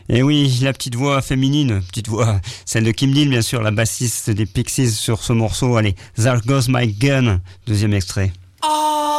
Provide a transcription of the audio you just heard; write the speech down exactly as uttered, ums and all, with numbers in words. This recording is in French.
Et oui, la petite voix féminine, petite voix, celle de Kim Deal, bien sûr, la bassiste des Pixies sur ce morceau. Allez, There Goes My Gun, deuxième extrait. Oh.